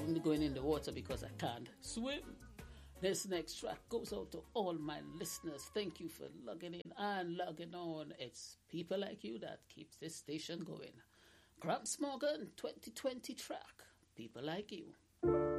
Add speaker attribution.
Speaker 1: shouldn't be going in the water because I can't swim. This next track goes out to all my listeners. Thank you for logging in and logging on. It's people like you that keeps this station going. Gramps Morgan 2020 track, People Like You.